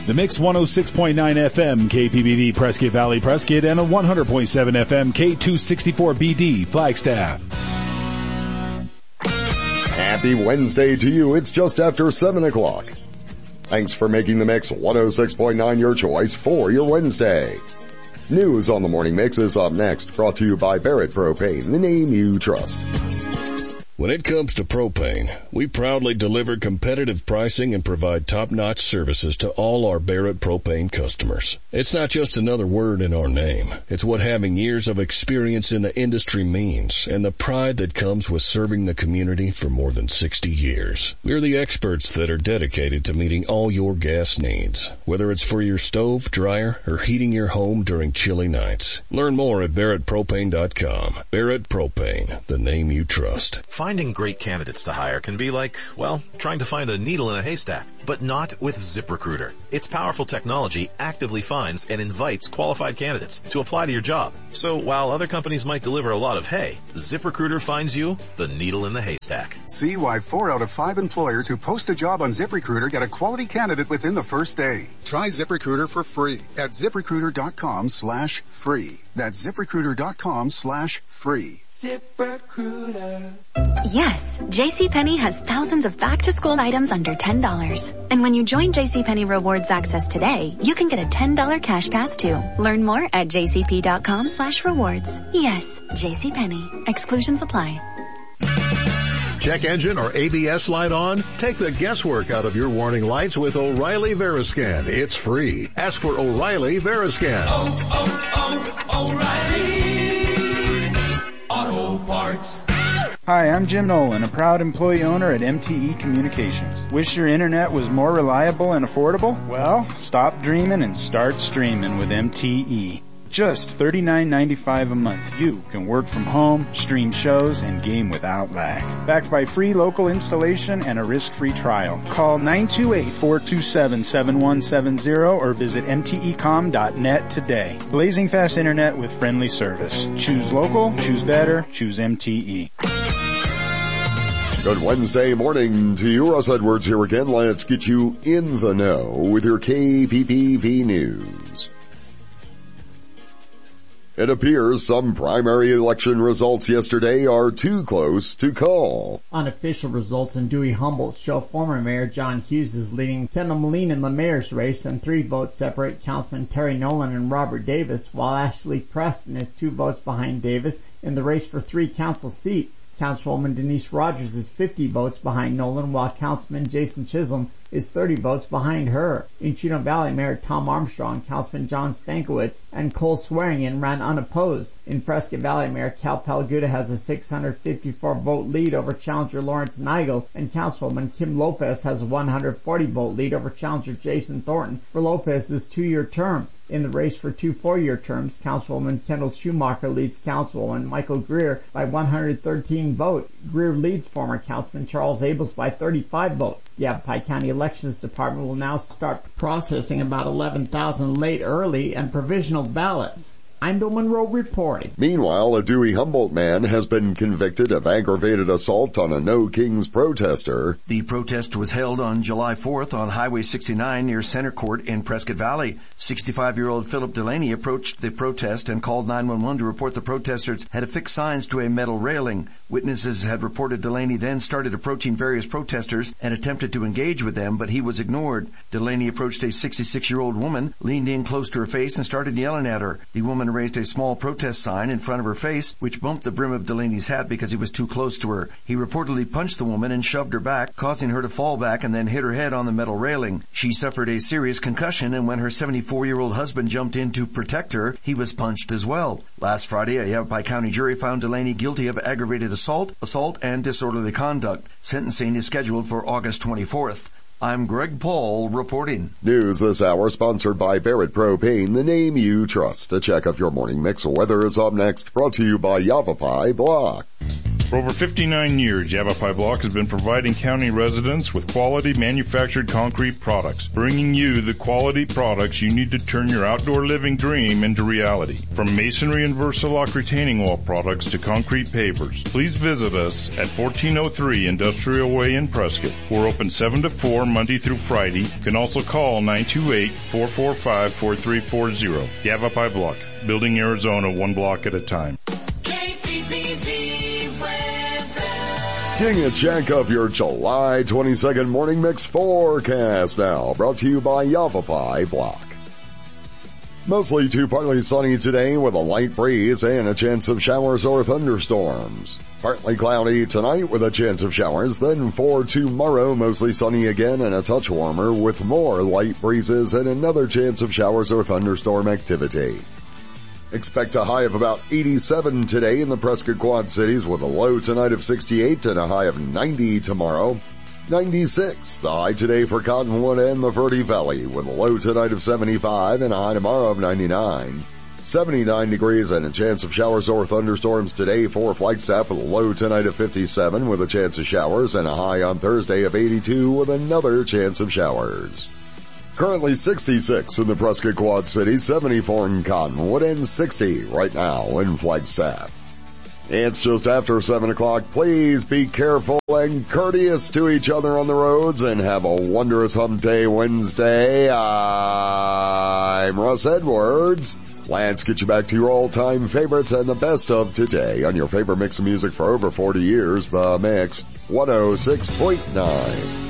The Mix 106.9 FM KPBD Prescott Valley Prescott and a 100.7 FM K264BD Flagstaff. Happy Wednesday to you. It's just after 7 o'clock. Thanks for making the Mix 106.9 your choice for your Wednesday. News on the Morning Mix is up next, brought to you by Barrett Propane, the name you trust. When it comes to propane, we proudly deliver competitive pricing and provide top-notch services to all our Barrett Propane customers. It's not just another word in our name. It's what having years of experience in the industry means, and the pride that comes with serving the community for more than 60 years. We're the experts that are dedicated to meeting all your gas needs, whether it's for your stove, dryer, or heating your home during chilly nights. Learn more at barrettpropane.com. Barrett Propane, the name you trust. Finding great candidates to hire can be like, well, trying to find a needle in a haystack, but not with ZipRecruiter. Its powerful technology actively finds and invites qualified candidates to apply to your job. So while other companies might deliver a lot of hay, ZipRecruiter finds you the needle in the haystack. See why 4 out of 5 employers who post a job on ZipRecruiter get a quality candidate within the first day. Try ZipRecruiter for free at ZipRecruiter.com/free. That's ZipRecruiter.com/free. ZipRecruiter. Yes, JCPenney has thousands of back-to-school items under $10. And when you join JCPenney Rewards Access today, you can get a $10 cash pass too. Learn more at jcp.com/rewards. Yes, JCPenney. Exclusions apply. Check engine or ABS light on? Take the guesswork out of your warning lights with O'Reilly Veriscan. It's free. Ask for O'Reilly Veriscan. O'Reilly Auto Parts. Hi, I'm Jim Nolan, a proud employee owner at MTE Communications. Wish your internet was more reliable and affordable? Well, stop dreaming and start streaming with MTE. Just $39.95 a month, you can work from home, stream shows, and game without lag. Backed by free local installation and a risk-free trial. Call 928-427-7170 or visit mtecom.net today. Blazing fast internet with friendly service. Choose local, choose better, choose MTE. Good Wednesday morning to you. Russ Edwards here again. Let's get you in the know with your KPPV News. It appears some primary election results yesterday are too close to call. Unofficial results in Dewey Humboldt show former Mayor John Hughes is leading Kendall Moline in the mayor's race, and 3 votes separate Councilman Terry Nolan and Robert Davis, while Ashley Preston is 2 votes behind Davis in the race for 3 council seats. Councilwoman Denise Rogers is 50 votes behind Nolan, while Councilman Jason Chisholm is 30 votes behind her. In Chino Valley, Mayor Tom Armstrong, Councilman John Stankiewicz, and Cole Swearingen ran unopposed. In Prescott Valley, Mayor Cal Palguda has a 654-vote lead over challenger Lawrence Nigel, and Councilwoman Kim Lopez has a 140-vote lead over challenger Jason Thornton for Lopez's 2-year term. In the race for 2 4-year terms, Councilwoman Kendall Schumacher leads Councilwoman Michael Greer by 113 votes. Greer leads former Councilman Charles Abels by 35 votes. The Yavapai County Elections Department will now start processing about 11,000 late, early, and provisional ballots. I'm Bill Monroe reporting. Meanwhile, a Dewey Humboldt man has been convicted of aggravated assault on a No Kings protester. The protest was held on July 4th on Highway 69 near Center Court in Prescott Valley. 65-year-old Philip Delaney approached the protest and called 911 to report the protesters had affixed signs to a metal railing. Witnesses had reported Delaney then started approaching various protesters and attempted to engage with them, but he was ignored. Delaney approached a 66-year-old woman, leaned in close to her face, and started yelling at her. The woman raised a small protest sign in front of her face, which bumped the brim of Delaney's hat because he was too close to her. He reportedly punched the woman and shoved her back, causing her to fall back and then hit her head on the metal railing. She suffered a serious concussion, and when her 74-year-old husband jumped in to protect her, he was punched as well. Last Friday, a Yavapai County jury found Delaney guilty of aggravated assault, and disorderly conduct. Sentencing is scheduled for August 24th. I'm Greg Paul reporting. News this hour sponsored by Barrett Propane, the name you trust. A check of your morning mix. Weather is up next, brought to you by Yavapai Block. For over 59 years, Yavapai Block has been providing county residents with quality manufactured concrete products, bringing you the quality products you need to turn your outdoor living dream into reality. From masonry and Versalock retaining wall products to concrete pavers, please visit us at 1403 Industrial Way in Prescott. We're open 7 to 4 Monday through Friday. You can also call 928-445-4340. Yavapai Block, building Arizona one block at a time. Getting a check of your July 22nd morning mix forecast now, brought to you by Yavapai Block. Mostly to partly sunny today with a light breeze and a chance of showers or thunderstorms. Partly cloudy tonight with a chance of showers, then for tomorrow mostly sunny again and a touch warmer with more light breezes and another chance of showers or thunderstorm activity. Expect a high of about 87 today in the Prescott Quad Cities with a low tonight of 68 and a high of 90 tomorrow. 96 the high today for Cottonwood and the Verde Valley with a low tonight of 75 and a high tomorrow of 99. 79 degrees and a chance of showers or thunderstorms today for Flagstaff with a low tonight of 57 with a chance of showers and a high on Thursday of 82 with another chance of showers. Currently 66 in the Prescott Quad Cities, 74 in Cottonwood, and 60 right now in Flagstaff. It's just after 7 o'clock. Please be careful and courteous to each other on the roads and have a wondrous Hump Day Wednesday. I'm Russ Edwards. Let's get you back to your all-time favorites and the best of today on your favorite mix of music for over 40 years, The Mix 106.9.